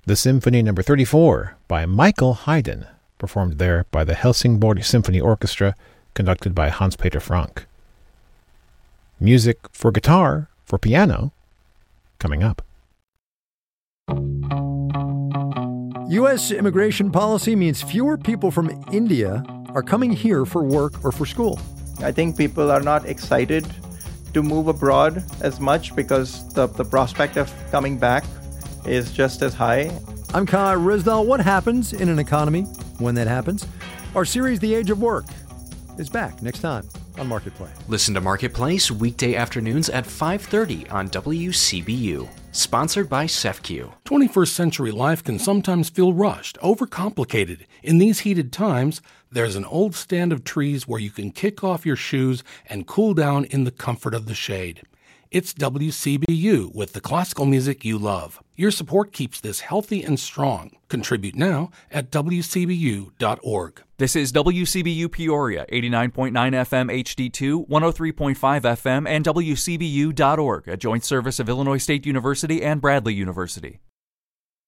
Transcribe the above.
the Symphony No. 34 by Michael Haydn, performed there by the Helsingborg Symphony Orchestra, conducted by Hans-Peter Frank. Music for guitar, for piano, coming up. U.S. immigration policy means fewer people from India are coming here for work or for school. I think people are not excited to move abroad as much because the prospect of coming back is just as high. I'm Kai Rizdal. What happens in an economy when that happens? Our series, The Age of Work, is back next time on Marketplace. Listen to Marketplace weekday afternoons at 5:30 on WCBU. Sponsored by CEFCU. 21st century life can sometimes feel rushed, overcomplicated. In these heated times, there's an old stand of trees where you can kick off your shoes and cool down in the comfort of the shade. It's WCBU with the classical music you love. Your support keeps this healthy and strong. Contribute now at WCBU.org. This is WCBU Peoria, 89.9 FM HD2, 103.5 FM, and WCBU.org, a joint service of Illinois State University and Bradley University.